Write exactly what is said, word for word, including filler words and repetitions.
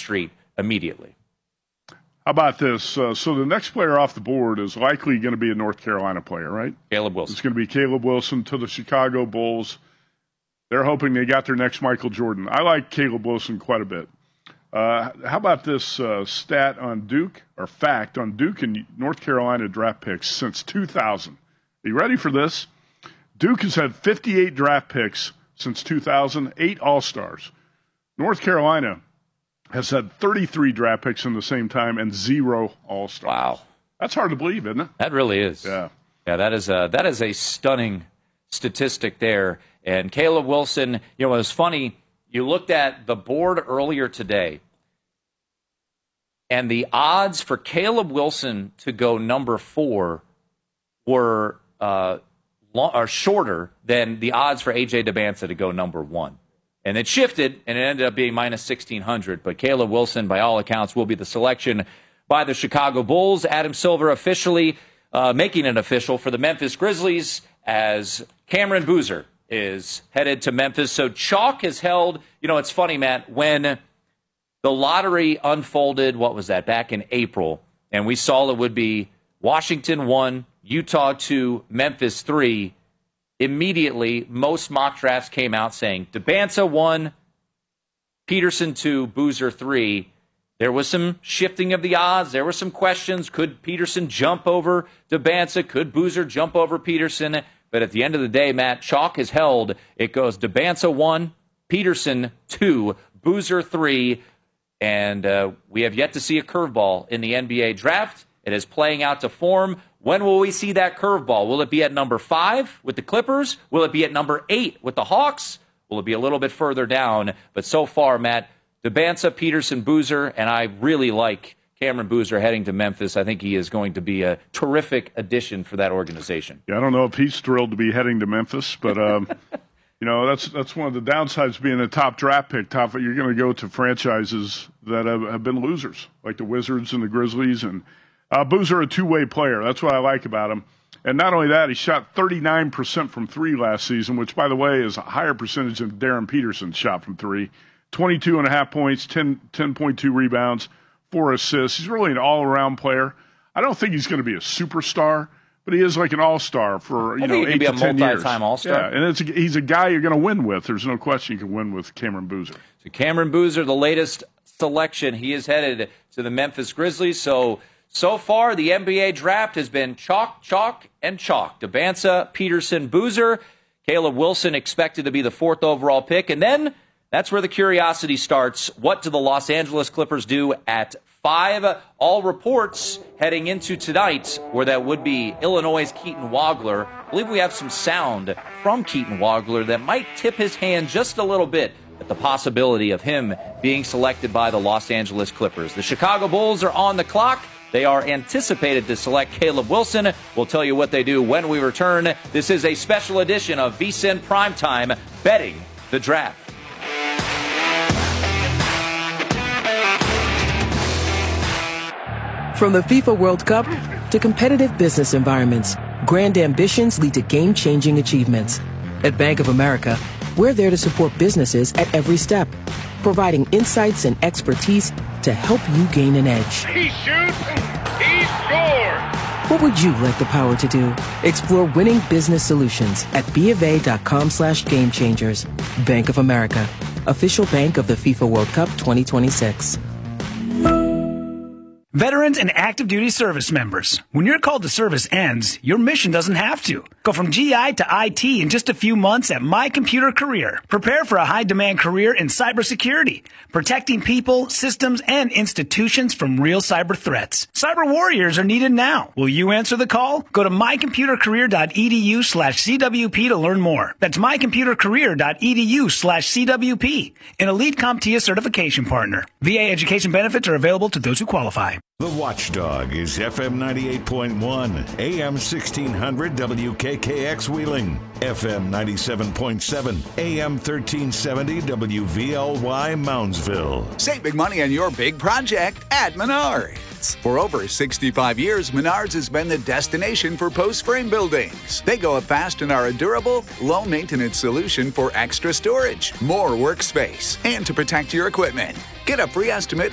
street immediately. How about this? Uh, so the next player off the board is likely going to be a North Carolina player, right? Caleb Wilson. It's going to be Caleb Wilson to the Chicago Bulls. They're hoping they got their next Michael Jordan. I like Caleb Wilson quite a bit. Uh, how about this uh, stat on Duke, or fact on Duke and North Carolina draft picks since two thousand? Are you ready for this? Duke has had fifty-eight draft picks since two thousand, eight All-Stars. North Carolina has had thirty-three draft picks in the same time and zero All-Stars. Wow. That's hard to believe, isn't it? That really is. Yeah. Yeah, that is a, that is a stunning statistic there. And Caleb Wilson, you know, it was funny. You looked at the board earlier today, and the odds for Caleb Wilson to go number four were uh, long, or shorter than the odds for A J Dybantsa to go number one. And it shifted, and it ended up being minus sixteen hundred. But Caleb Wilson, by all accounts, will be the selection by the Chicago Bulls. Adam Silver officially uh, making it official for the Memphis Grizzlies as Cameron Boozer is headed to Memphis. So chalk is held. You know, it's funny, Matt, when the lottery unfolded, what was that, back in April, and we saw it would be Washington one, Utah two, Memphis three. Immediately, most mock drafts came out saying Dybantsa one, Peterson two, Boozer three. There was some shifting of the odds. There were some questions. Could Peterson jump over Dybantsa? Could Boozer jump over Peterson? But at the end of the day, Matt, chalk is held. It goes Dybantsa one, Peterson two, Boozer three, and uh, we have yet to see a curveball in the N B A draft. It is playing out to form. When will we see that curveball? Will it be at number five with the Clippers? Will it be at number eight with the Hawks? Will it be a little bit further down? But so far, Matt, Dybantsa, Peterson, Boozer, and I really like Cameron Boozer heading to Memphis. I think he is going to be a terrific addition for that organization. Yeah, I don't know if he's thrilled to be heading to Memphis, but um, you know that's that's one of the downsides being a top draft pick. Top, you're going to go to franchises that have, have been losers, like the Wizards and the Grizzlies. And uh, Boozer, a two-way player. That's what I like about him. And not only that, he shot thirty-nine percent from three last season, which, by the way, is a higher percentage than Darren Peterson's shot from three. twenty-two and a half points, ten point two rebounds. Four assists. He's really an all-around player. I don't think he's going to be a superstar, but he is like an all-star for you I know think he eight be to a ten years. multi-time all-star. Yeah, and it's a, he's a guy you're going to win with. There's no question you can win with Cameron Boozer. So Cameron Boozer, the latest selection, he is headed to the Memphis Grizzlies. So so far, the N B A draft has been chalk, chalk, and chalk. Dybantsa, Peterson, Boozer, Caleb Wilson expected to be the fourth overall pick, and then that's where the curiosity starts. What do the Los Angeles Clippers do at five? All reports heading into tonight, where that would be Illinois' Keaton Wagler. I believe we have some sound from Keaton Wagler that might tip his hand just a little bit at the possibility of him being selected by the Los Angeles Clippers. The Chicago Bulls are on the clock. They are anticipated to select Caleb Wilson. We'll tell you what they do when we return. This is a special edition of V S I N Primetime, Betting the Draft. From the FIFA World Cup to competitive business environments, grand ambitions lead to game-changing achievements. At Bank of America, we're there to support businesses at every step, providing insights and expertise to help you gain an edge. He shoots, he scores! What would you like the power to do? Explore winning business solutions at bofa.com slash game changers. Bank of America, official bank of the FIFA World Cup twenty twenty-six. Veterans and active duty service members, when your call to service ends, your mission doesn't have to. Go from G I to I T in just a few months at My Computer Career. Prepare for a high-demand career in cybersecurity, protecting people, systems, and institutions from real cyber threats. Cyber warriors are needed now. Will you answer the call? Go to mycomputercareer.edu slash CWP to learn more. That's mycomputercareer.edu slash CWP, an Elite CompTIA certification partner. V A education benefits are available to those who qualify. The Watchdog is F M ninety-eight point one, A M sixteen hundred W K K X Wheeling, F M ninety-seven point seven, A M thirteen seventy W V L Y Moundsville. Save big money on your big project at Menards. For over sixty-five years, Menards has been the destination for post-frame buildings. They go up fast and are a durable, low-maintenance solution for extra storage, more workspace, and to protect your equipment. Get a free estimate